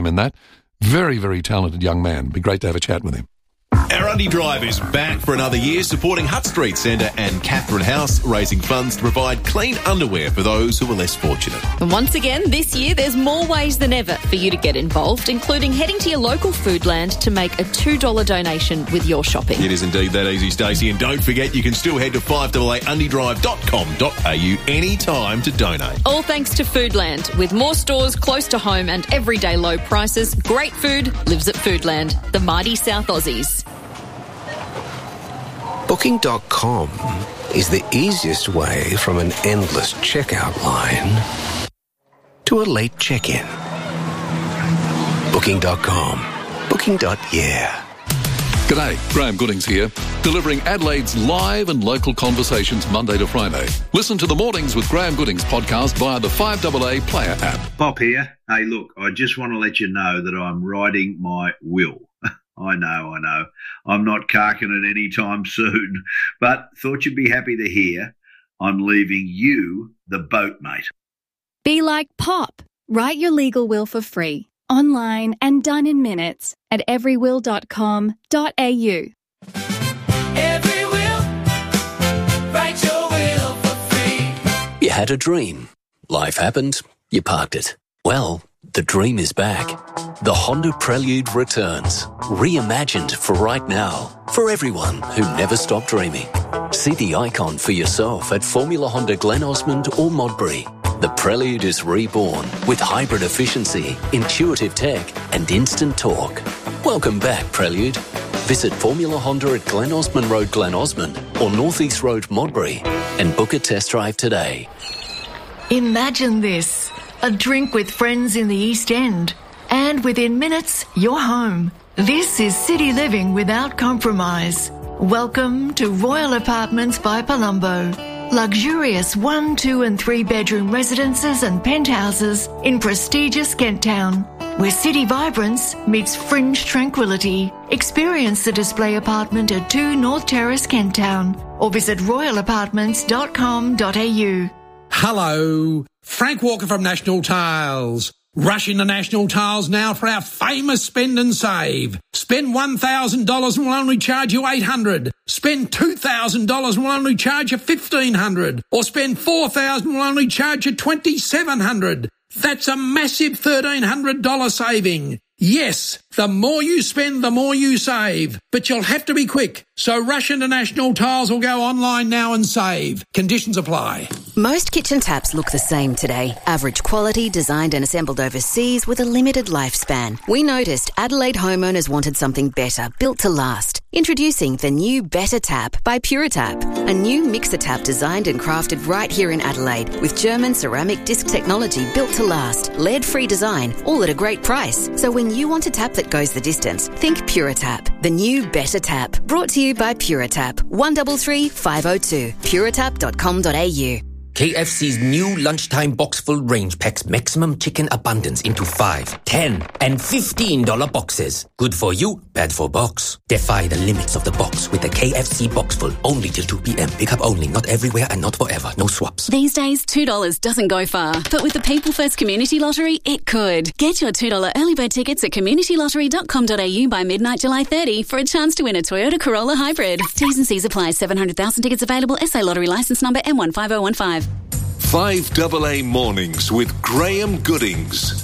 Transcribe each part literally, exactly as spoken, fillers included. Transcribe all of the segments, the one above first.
in that. Very, very talented young man. Be great to have a chat with him. Our Undy Drive is back for another year, supporting Hutt Street Centre and Catherine House, raising funds to provide clean underwear for those who are less fortunate. And once again, this year, there's more ways than ever for you to get involved, including heading to your local Foodland to make a two dollars donation with your shopping. It is indeed that easy, Stacey. And don't forget, you can still head to five A A undy drive dot com dot a u anytime to donate. All thanks to Foodland. With more stores close to home and everyday low prices, great food lives at Foodland, the mighty South Aussies. Booking dot com is the easiest way from an endless checkout line to a late check-in. Booking dot com. Booking. Yeah. G'day, Graham Goodings here, delivering Adelaide's live and local conversations Monday to Friday. Listen to the Mornings with Graham Goodings podcast via the five A A Player app. Bob here. Hey, look, I just want to let you know that I'm writing my will. I know, I know. I'm not carking it any time soon, but thought you'd be happy to hear I'm leaving you the boat, mate. Be like Pop. Write your legal will for free, online and done in minutes at every will dot com dot a u. Every will, write your will for free. You had a dream. Life happened. You parked it. Well, the dream is back. The Honda Prelude returns, reimagined for right now, for everyone who never stopped dreaming. See the icon for yourself at Formula Honda Glen Osmond or Modbury. The Prelude is reborn with hybrid efficiency, intuitive tech and instant torque. Welcome back, Prelude. Visit Formula Honda at Glen Osmond Road, Glen Osmond or North East Road, Modbury and book a test drive today. Imagine this. A drink with friends in the East End. And within minutes, you're home. This is city living without compromise. Welcome to Royal Apartments by Palumbo. Luxurious one, two and three bedroom residences and penthouses in prestigious Kent Town, where city vibrance meets fringe tranquility. Experience the display apartment at two North Terrace, Kent Town, or visit royal apartments dot com dot a u. Hello, Frank Walker from National Tiles. Rush into National Tiles now for our famous spend and save. Spend one thousand dollars and we'll only charge you eight hundred dollars. Spend two thousand dollars and we'll only charge you fifteen hundred dollars. Or spend four thousand dollars and we'll only charge you twenty-seven hundred dollars. That's a massive thirteen hundred dollars saving. Yes, the more you spend, the more you save. But you'll have to be quick. So rush into National Tiles or go online now and save. Conditions apply. Most kitchen taps look the same today. Average quality, designed and assembled overseas with a limited lifespan. We noticed Adelaide homeowners wanted something better, built to last. Introducing the new Better Tap by PuraTap. A new mixer tap designed and crafted right here in Adelaide with German ceramic disc technology built to last. Lead-free design, all at a great price. So when you want a tap that goes the distance, think PuraTap. The new Better Tap. Brought to you by PuraTap. one three three five oh two. puratap dot com dot a u. K F C's new lunchtime box-full range packs maximum chicken abundance into five, ten, and fifteen dollar boxes. Good for you, bad for box. Defy the limits of the box with the K F C box-full. Only till two p.m. Pick up only, not everywhere and not forever. No swaps. These days, two dollars doesn't go far. But with the People First Community Lottery, it could. Get your two dollars early bird tickets at community lottery dot com dot a u by midnight July thirtieth for a chance to win a Toyota Corolla Hybrid. T's and C's apply. seven hundred thousand tickets available. S A Lottery licence number M one five oh one five. five A A Mornings with Graham Goodings.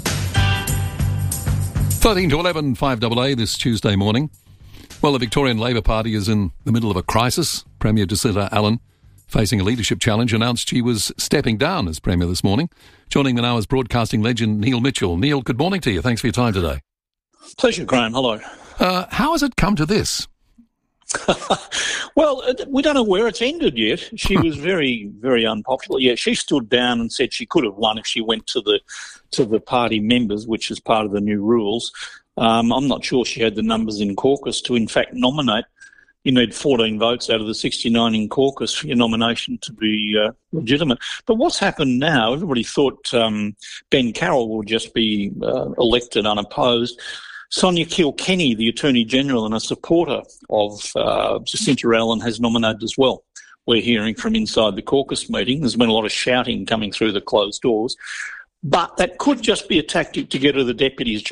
thirteen to eleven, five A A this Tuesday morning. Well, the Victorian Labor Party is in the middle of a crisis. Premier Jacinta Allen, facing a leadership challenge, announced she was stepping down as Premier this morning. Joining me now is broadcasting legend Neil Mitchell. Neil, good morning to you. Thanks for your time today. Pleasure, Graham. Hello. Uh, how has it come to this? Well, we don't know where it's ended yet. She was very, very unpopular. Yeah, she stood down and said she could have won if she went to the to the party members, which is part of the new rules. Um, I'm not sure she had the numbers in caucus to, in fact, nominate. You need fourteen votes out of the sixty-nine in caucus for your nomination to be uh, legitimate. But what's happened now, everybody thought um, Ben Carroll would just be uh, elected unopposed. Sonia Kilkenny, the Attorney-General and a supporter of uh, Jacinta Allen, has nominated as well. We're hearing from inside the caucus meeting. There's been a lot of shouting coming through the closed doors. But that could just be a tactic to get her the deputy's